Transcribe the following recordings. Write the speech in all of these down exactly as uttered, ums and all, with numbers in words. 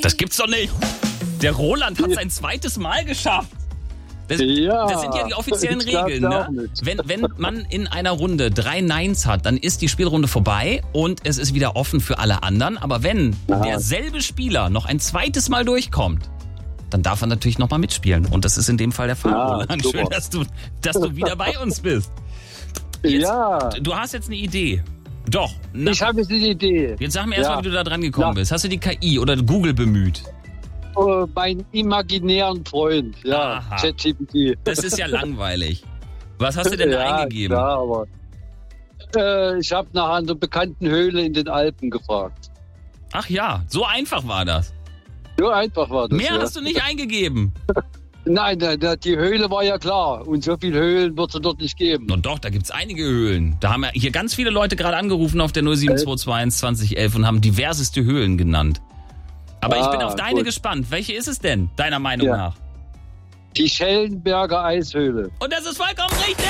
Das gibt's doch nicht. Der Roland hat sein zweites Mal geschafft. Das, ja, das sind ja die offiziellen Regeln. Ne? Wenn, wenn man in einer Runde drei Neins hat, dann ist die Spielrunde vorbei und es ist wieder offen für alle anderen. Aber wenn ja. derselbe Spieler noch ein zweites Mal durchkommt, dann darf er natürlich nochmal mitspielen. Und das ist in dem Fall der Fall. Ja, schön, dass du, dass du wieder bei uns bist. Jetzt, ja. Du hast jetzt eine Idee. Doch. Na, ich habe jetzt eine Idee. Jetzt sag mir erstmal, ja. wie du da dran gekommen ja. bist. Hast du die K I oder Google bemüht? Uh, meinen imaginären Freund, ja, ChatGPT. Das ist ja langweilig. Was hast du denn ja, da eingegeben? Klar, aber äh, ich habe nach einer bekannten Höhle in den Alpen gefragt. Ach ja, so einfach war das. So einfach war das. Mehr ja. hast du nicht eingegeben. Nein, die Höhle war ja klar. Und so viele Höhlen wird es dort nicht geben. Und doch, da gibt es einige Höhlen. Da haben ja hier ganz viele Leute gerade angerufen auf der null sieben zwei zwei eins zwanzig elf und haben diverseste Höhlen genannt. Aber ah, ich bin auf deine gut. gespannt. Welche ist es denn, deiner Meinung ja. nach? Die Schellenberger Eishöhle. Und das ist vollkommen richtig!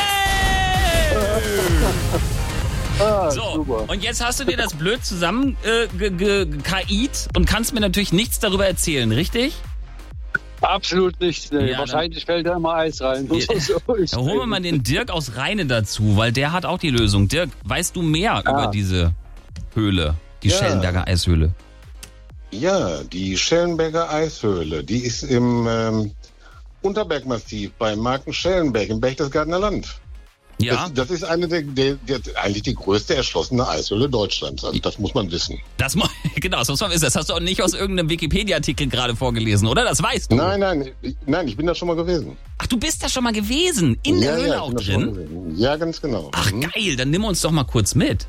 ah, so, super. Und jetzt hast du dir das blöd zusammen äh, K I'd und kannst mir natürlich nichts darüber erzählen, richtig? Absolut nicht. Nee. Ja, wahrscheinlich fällt da immer Eis rein. Ja. So, da holen wir mal den Dirk aus Rheine dazu, weil der hat auch die Lösung. Dirk, weißt du mehr ah. über diese Höhle, die ja. Schellenberger Eishöhle? Ja, die Schellenberger Eishöhle, die ist im ähm, Unterbergmassiv bei Marken-Schellenberg im Berchtesgadener Land. Ja. Das, das ist eine der, der, der eigentlich die größte erschlossene Eishöhle Deutschlands. Also das muss man wissen. Das genau, das muss man wissen. Das hast du auch nicht aus irgendeinem Wikipedia-Artikel gerade vorgelesen, oder? Das weißt du. Nein, nein, ich, nein, ich bin da schon mal gewesen. Ach, du bist da schon mal gewesen? In ja, der Höhle ja, auch drin? Ja, ganz genau. Ach, mhm. geil, dann nimm uns doch mal kurz mit.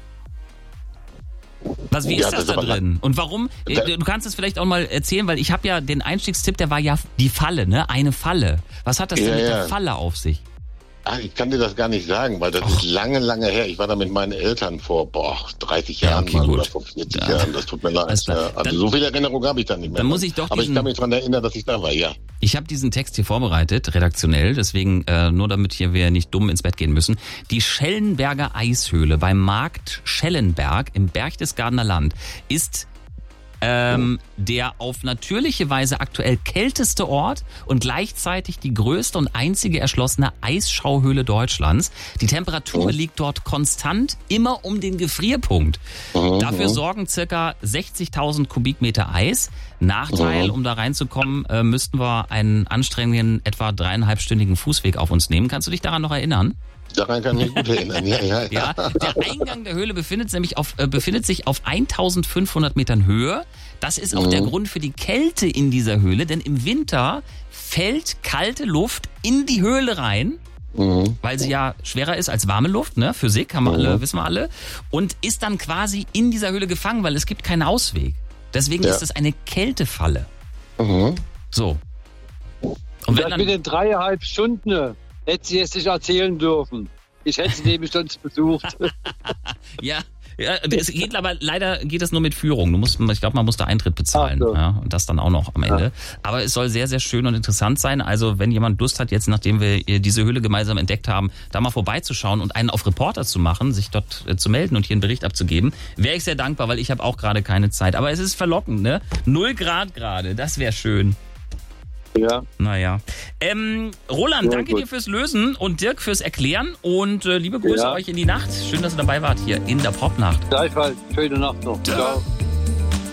Was, wie ist ja, das, das da drin? Und warum? Du kannst es vielleicht auch mal erzählen, weil ich habe ja den Einstiegstipp, der war ja die Falle, ne? Eine Falle. Was hat das ja, denn mit ja. der Falle auf sich? Ach, ich kann dir das gar nicht sagen, weil das Och. ist lange, lange her. Ich war da mit meinen Eltern vor boah, dreißig ja, Jahren okay, mal gut. oder vor vierzig ja. Jahren. Das tut mir leid. Ja, also dann, so viel Erinnerung habe ich da nicht mehr. Dann muss ich doch Aber diesen, ich kann mich daran erinnern, dass ich da war, ja. Ich habe diesen Text hier vorbereitet, redaktionell, deswegen äh, nur damit hier wir nicht dumm ins Bett gehen müssen. Die Schellenberger Eishöhle beim Markt Schellenberg im Berchtesgadener Land ist Ähm, der auf natürliche Weise aktuell kälteste Ort und gleichzeitig die größte und einzige erschlossene Eisschauhöhle Deutschlands. Die Temperatur liegt dort konstant immer um den Gefrierpunkt. Mhm. Dafür sorgen circa sechzigtausend Kubikmeter Eis. Nachteil, um da reinzukommen, äh, müssten wir einen anstrengenden, etwa dreieinhalbstündigen Fußweg auf uns nehmen. Kannst du dich daran noch erinnern? Daran kann ich mich gut erinnern. Ja, ja, ja. ja, der Eingang der Höhle befindet, nämlich auf, äh, befindet sich auf eintausendfünfhundert Metern Höhe. Das ist auch mhm. der Grund für die Kälte in dieser Höhle, denn im Winter fällt kalte Luft in die Höhle rein, mhm. weil sie ja schwerer ist als warme Luft, ne? Physik, haben wir alle, mhm. wissen wir alle, und ist dann quasi in dieser Höhle gefangen, weil es gibt keinen Ausweg. Deswegen ja. ist es eine Kältefalle. Mhm. So. Und wenn dann mit den dreieinhalb Stunden hätte sie es sich erzählen dürfen. Ich hätte sie nämlich sonst besucht. ja, ja, es geht aber leider geht das nur mit Führung. Du musst, ich glaube, man muss da Eintritt bezahlen. So. Ja, und das dann auch noch am Ende. Ja. Aber es soll sehr, sehr schön und interessant sein. Also wenn jemand Lust hat, jetzt nachdem wir diese Höhle gemeinsam entdeckt haben, da mal vorbeizuschauen und einen auf Reporter zu machen, sich dort äh, zu melden und hier einen Bericht abzugeben, wäre ich sehr dankbar, weil ich habe auch gerade keine Zeit. Aber es ist verlockend, ne? Null Grad gerade, das wäre schön. Ja. Naja. Ähm, Roland, ja, danke gut. dir fürs Lösen und Dirk fürs Erklären und äh, liebe Grüße ja. euch in die Nacht. Schön, dass ihr dabei wart hier in der Popnacht. Gleichfalls. Schöne Nacht noch. Ciao.